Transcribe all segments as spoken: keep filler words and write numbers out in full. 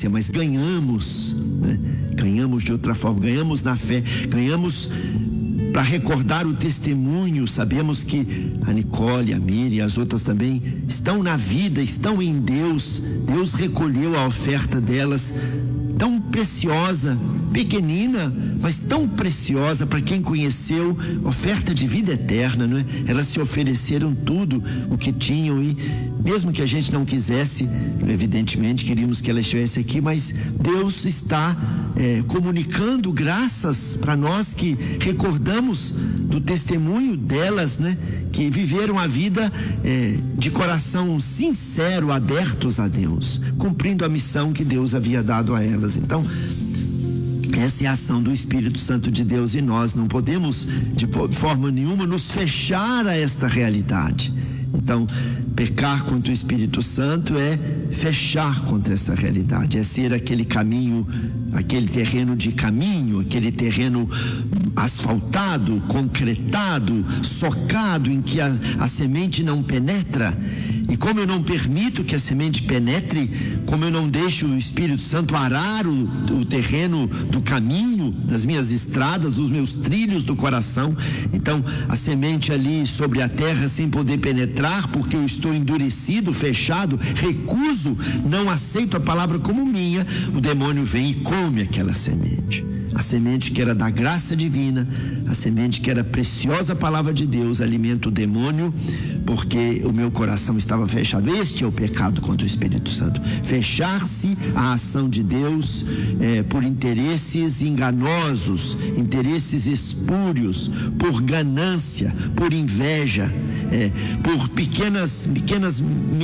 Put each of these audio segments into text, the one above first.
experiência, mas ganhamos, né? Ganhamos de outra forma, ganhamos na fé, ganhamos para recordar o testemunho. Sabemos que a Nicole, a Miriam e as outras também estão na vida, estão em Deus. Deus recolheu a oferta delas, tão preciosa, pequenina, mas tão preciosa para quem conheceu, oferta de vida eterna, não é? Elas se ofereceram tudo o que tinham, e mesmo que a gente não quisesse, evidentemente queríamos que elas estivessem aqui, mas Deus está é, comunicando graças para nós que recordamos do testemunho delas, né? Que viveram a vida é, de coração sincero, abertos a Deus, cumprindo a missão que Deus havia dado a elas. Então, essa é a ação do Espírito Santo de Deus, e nós não podemos de forma nenhuma nos fechar a esta realidade. Então, pecar contra o Espírito Santo é fechar contra essa realidade, é ser aquele caminho, aquele terreno de caminho, aquele terreno asfaltado, concretado, socado, em que a, a semente não penetra. E como eu não permito que a semente penetre, como eu não deixo o Espírito Santo arar o, o terreno do caminho, das minhas estradas, os meus trilhos do coração, então a semente ali sobre a terra sem poder penetrar, porque eu estou endurecido, fechado, recuso, não aceito a palavra como minha, o demônio vem e come aquela semente. A semente que era da graça divina, a semente que era preciosa a palavra de Deus, alimenta o demônio, porque o meu coração estava fechado. Este é o pecado contra o Espírito Santo: fechar-se à ação de Deus é, por interesses enganosos, interesses espúrios, por ganância, por inveja, é, por pequenas, pequenas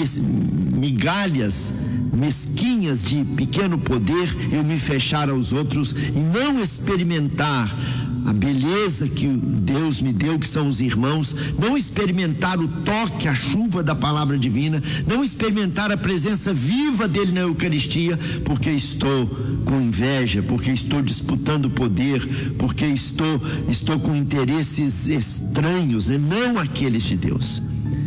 migalhas mesquinhas de pequeno poder, eu me fechar aos outros e não experimentar a beleza que Deus me deu, que são os irmãos, não experimentar o toque, a chuva da palavra divina, não experimentar a presença viva dele na Eucaristia, porque estou com inveja, porque estou disputando poder, porque estou, estou com interesses estranhos, né? Não aqueles de Deus.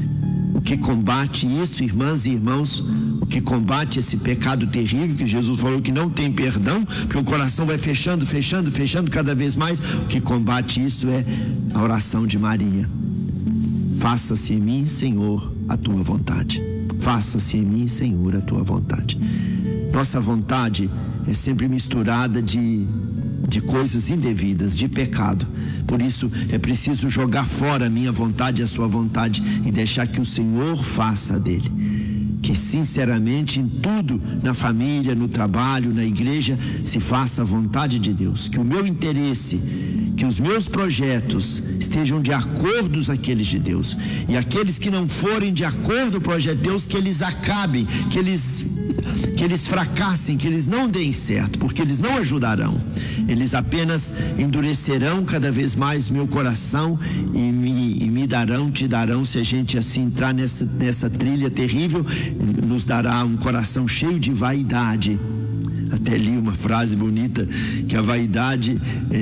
O que combate isso, irmãs e irmãos, o que combate esse pecado terrível que Jesus falou que não tem perdão, porque o coração vai fechando, fechando, fechando cada vez mais, o que combate isso é a oração de Maria: faça-se em mim, Senhor, a tua vontade. Faça-se em mim, Senhor, a tua vontade. Nossa vontade é sempre misturada de de coisas indevidas, de pecado. Por isso é preciso jogar fora a minha vontade e a sua vontade e deixar que o Senhor faça dele. Que sinceramente em tudo, na família, no trabalho, na igreja, se faça a vontade de Deus. Que o meu interesse, que os meus projetos estejam de acordo com aqueles de Deus. E aqueles que não forem de acordo com o projeto de Deus, que eles acabem, que eles que eles fracassem, que eles não deem certo, porque eles não ajudarão. Eles apenas endurecerão cada vez mais meu coração e me, e me darão, te darão, se a gente assim entrar nessa, nessa trilha terrível, nos dará um coração cheio de vaidade. Até li uma frase bonita, que a vaidade é,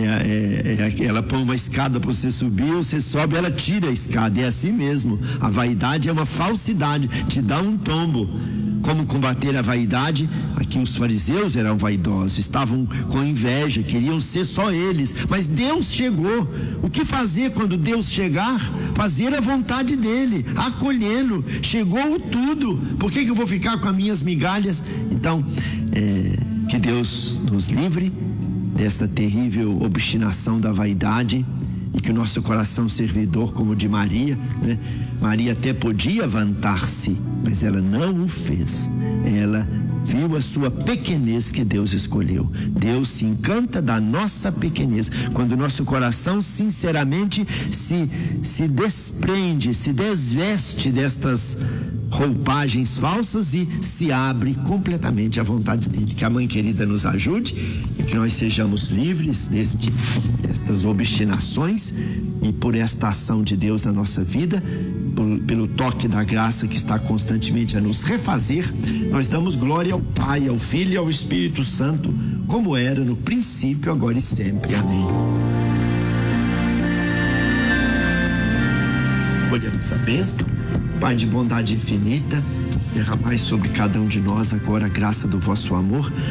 é, é, ela põe uma escada para você subir, você sobe, ela tira a escada. É assim mesmo, a vaidade é uma falsidade, te dá um tombo. Como combater a vaidade? Aqui os fariseus eram vaidosos, estavam com inveja, queriam ser só eles, mas Deus chegou. O que fazer quando Deus chegar? Fazer a vontade dele, acolhê-lo. Chegou tudo, por que que eu vou ficar com as minhas migalhas? Então, é, que Deus nos livre desta terrível obstinação da vaidade, e que o nosso coração servidor, como o de Maria, né? Maria até podia vantar-se, mas ela não o fez. Ela viu a sua pequenez que Deus escolheu. Deus se encanta da nossa pequenez, quando o nosso coração sinceramente se, se desprende, se desveste destas roupagens falsas e se abre completamente à vontade dele. Que a Mãe querida nos ajude e que nós sejamos livres deste, destas obstinações, e por esta ação de Deus na nossa vida, por, pelo toque da graça que está constantemente a nos refazer, nós damos glória ao Pai, ao Filho e ao Espírito Santo, como era no princípio, agora e sempre. Amém. Colhemos a bênção. Pai de bondade infinita, derramai sobre cada um de nós agora a graça do vosso amor.